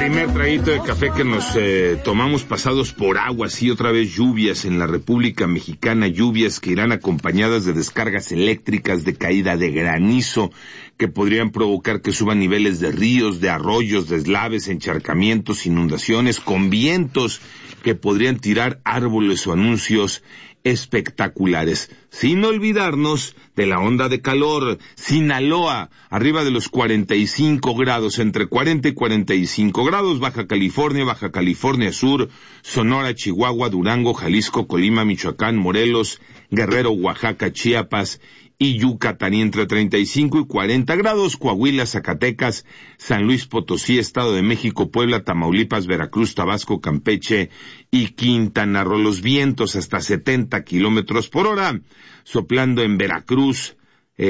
Primer traguito de café que nos tomamos pasados por agua, sí, otra vez lluvias en la República Mexicana, lluvias que irán acompañadas de descargas eléctricas, de caída de granizo, que podrían provocar que suban niveles de ríos, de arroyos, deslaves, encharcamientos, inundaciones, con vientos que podrían tirar árboles o anuncios espectaculares. Sin olvidarnos de la onda de calor. Sinaloa, arriba de los 45 grados, entre 40 y 45 grados, Baja California Sur, Sonora, Chihuahua, Durango, Jalisco, Colima, Michoacán, Morelos, Guerrero, Oaxaca, Chiapas y Yucatán, y entre 35 y 40 grados, Coahuila, Zacatecas, San Luis Potosí, Estado de México, Puebla, Tamaulipas, Veracruz, Tabasco, Campeche y Quintana Roo. Los vientos hasta 70 kilómetros por hora, soplando en Veracruz,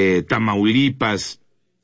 Tamaulipas,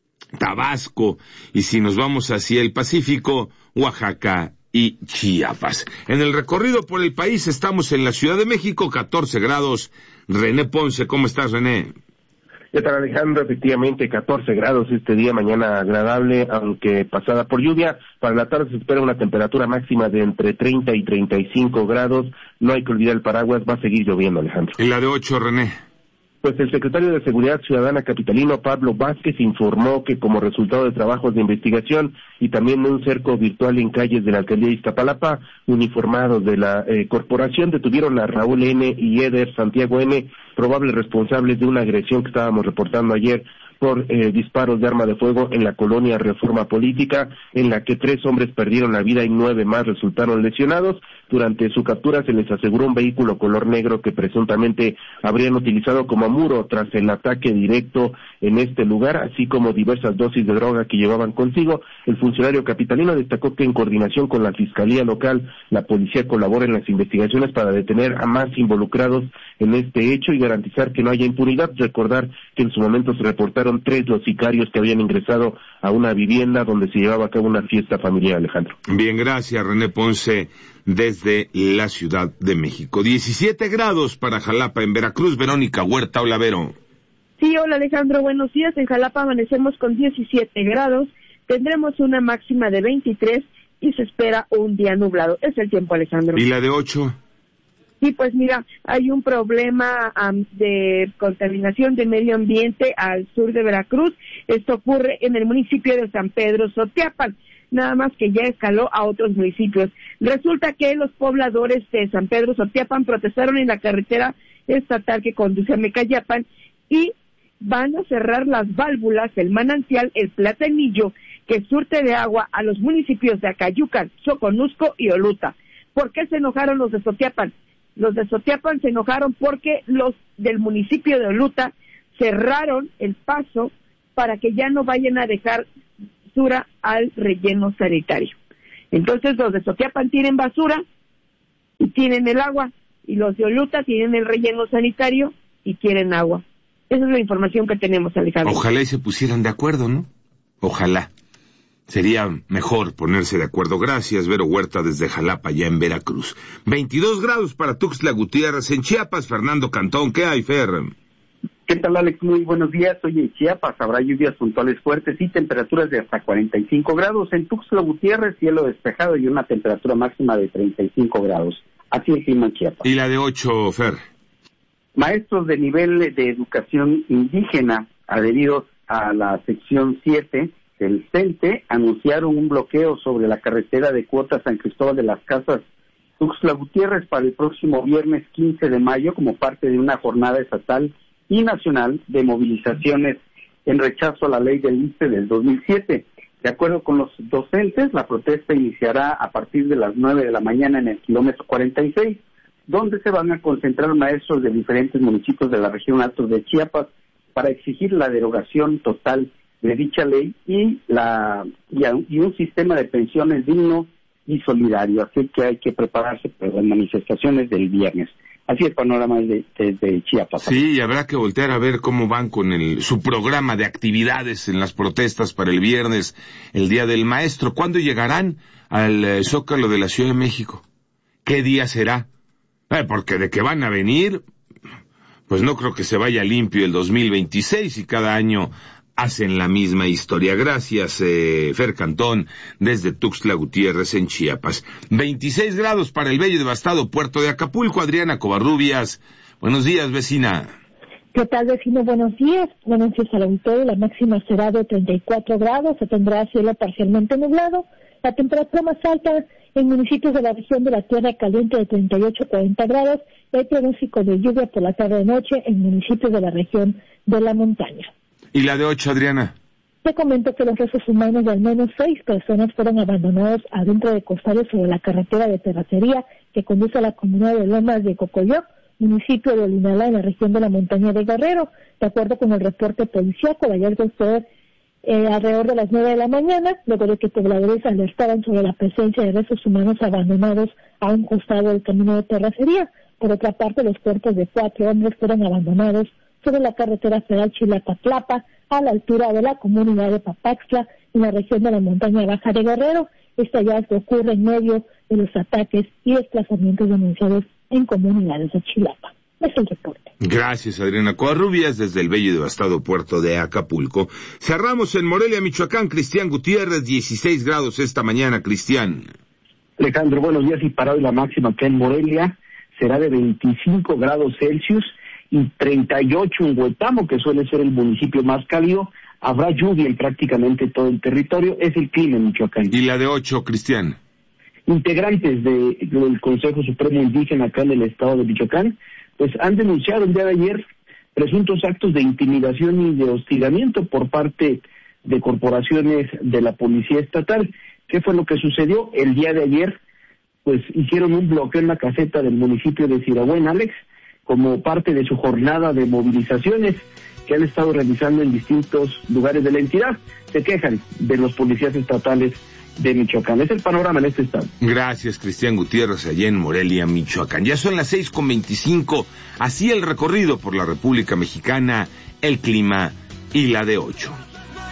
Tabasco, y si nos vamos hacia el Pacífico, Oaxaca y Chiapas. En el recorrido por el país estamos en la Ciudad de México, 14 grados. René Ponce, ¿cómo estás, René? ¿Qué tal, Alejandro? Efectivamente, 14 grados este día, mañana agradable, aunque pasada por lluvia. Para la tarde se espera una temperatura máxima de entre 30 y 35 grados. No hay que olvidar el paraguas, va a seguir lloviendo, Alejandro. ¿Y la de 8, René? Pues el secretario de Seguridad Ciudadana capitalino, Pablo Vázquez, informó que como resultado de trabajos de investigación y también de un cerco virtual en calles de la alcaldía de Iztapalapa, uniformados de la corporación detuvieron a Raúl N. y Eder Santiago N., probables responsables de una agresión que estábamos reportando ayer por disparos de arma de fuego en la colonia Reforma Política, en la que 3 hombres perdieron la vida y 9 más resultaron lesionados. Durante su captura se les aseguró un vehículo color negro que presuntamente habrían utilizado como muro tras el ataque directo en este lugar, así como diversas dosis de droga que llevaban consigo. El funcionario capitalino destacó que en coordinación con la Fiscalía Local, la policía colabora en las investigaciones para detener a más involucrados en este hecho y garantizar que no haya impunidad. Recordar que en su momento se reportaron 3 los sicarios que habían ingresado a una vivienda donde se llevaba a cabo una fiesta familiar, Alejandro. Bien, gracias, René Ponce, desde la Ciudad de México. 17 grados para Jalapa, en Veracruz. Verónica Huerta, hola, Vero. Sí, hola, Alejandro, buenos días. En Jalapa amanecemos con 17 grados, tendremos una máxima de 23 y se espera un día nublado. Es el tiempo, Alejandro. ¿Y la de 8? Sí, pues mira, hay un problema de contaminación de medio ambiente al sur de Veracruz. Esto ocurre en el municipio de San Pedro Sotiapan, nada más que ya escaló a otros municipios. Resulta que los pobladores de San Pedro Sotiapan protestaron en la carretera estatal que conduce a Mecayapan y van a cerrar las válvulas del manantial El Platanillo, que surte de agua a los municipios de Acayucan, Soconusco y Oluta. ¿Por qué se enojaron los de Sotiapan? Los de Sotiapan se enojaron porque los del municipio de Oluta cerraron el paso para que ya no vayan a dejar basura al relleno sanitario. Entonces los de Sotiapan tienen basura y tienen el agua, y los de Oluta tienen el relleno sanitario y quieren agua. Esa es la información que tenemos, Alejandro. Ojalá y se pusieran de acuerdo, ¿no? Ojalá. Sería mejor ponerse de acuerdo. Gracias, Vero Huerta, desde Jalapa, ya en Veracruz. 22 grados para Tuxtla Gutiérrez. En Chiapas, Fernando Cantón, ¿qué hay, Fer? ¿Qué tal, Alex? Muy buenos días. Hoy en Chiapas habrá lluvias puntuales fuertes y temperaturas de hasta 45 grados. En Tuxtla Gutiérrez, cielo despejado y una temperatura máxima de 35 grados. Así el clima en Chiapas. ¿Y la de 8, Fer? Maestros de nivel de educación indígena adheridos a la sección 7 del CENTE anunciaron un bloqueo sobre la carretera de Cuota San Cristóbal de las Casas Tuxtla Gutiérrez para el próximo viernes 15 de mayo como parte de una jornada estatal y nacional de movilizaciones en rechazo a la ley del ISSSTE del 2007. De acuerdo con los docentes, la protesta iniciará a partir de las 9 de la mañana en el kilómetro 46, donde se van a concentrar maestros de diferentes municipios de la región Altos de Chiapas para exigir la derogación total de dicha ley y un sistema de pensiones digno y solidario. Así que hay que prepararse para las manifestaciones del viernes. Así el panorama desde Chiapas. Sí, y habrá que voltear a ver cómo van con su programa de actividades en las protestas para el viernes, el Día del Maestro. ¿Cuándo llegarán al Zócalo de la Ciudad de México? ¿Qué día será? Porque de que van a venir, pues no creo que se vaya limpio el 2026 y cada año hacen la misma historia. Gracias, Fer Cantón, desde Tuxtla Gutiérrez, en Chiapas. 26 grados para el bello y devastado puerto de Acapulco. Adriana Covarrubias, buenos días, vecina. ¿Qué tal, vecino? Buenos días. Buenos días al auditorio. La máxima será de 34 grados. Se tendrá cielo parcialmente nublado. La temperatura más alta en municipios de la región de la Tierra Caliente de 38-40 grados. Y hay pronóstico de lluvia por la tarde-noche en municipios de la región de la montaña. ¿Y la de 8, Adriana? Te comento que los restos humanos de al menos 6 personas fueron abandonados adentro de costales sobre la carretera de terracería que conduce a la comunidad de Lomas de Cocoyoc, municipio de Olinala, en la región de la montaña de Guerrero. De acuerdo con el reporte policíaco, el hallazgo fue alrededor de las 9 de la mañana, luego de que pobladores alertaban sobre la presencia de restos humanos abandonados a un costado del camino de terracería. Por otra parte, los cuerpos de 4 hombres fueron abandonados sobre la carretera federal Chilapa-Tlapa, a la altura de la comunidad de Papaxtla, en la región de la montaña baja de Guerrero. Este hallazgo ocurre en medio de los ataques y desplazamientos denunciados en comunidades de Chilapa. Es el reporte. Gracias, Adriana Covarrubias, desde el bello y devastado puerto de Acapulco. Cerramos en Morelia, Michoacán. Cristian Gutiérrez, 16 grados esta mañana, Cristian. Alejandro, buenos días. Y para hoy la máxima acá en Morelia será de 25 grados Celsius y 38 en Huetamo, que suele ser el municipio más cálido. Habrá lluvia en prácticamente todo el territorio. Es el clima en Michoacán. ¿Y la de 8, Cristian? Integrantes del Consejo Supremo Indígena acá en el estado de Michoacán, pues han denunciado el día de ayer presuntos actos de intimidación y de hostigamiento por parte de corporaciones de la Policía Estatal. ¿Qué fue lo que sucedió? El día de ayer, pues hicieron un bloqueo en la caseta del municipio de Sirahuén, Alex, como parte de su jornada de movilizaciones que han estado realizando en distintos lugares de la entidad. Se quejan de los policías estatales de Michoacán. Es el panorama en este estado. Gracias, Cristian Gutiérrez, allá en Morelia, Michoacán. Ya son las 6:25. Así el recorrido por la República Mexicana, el clima y la de 8.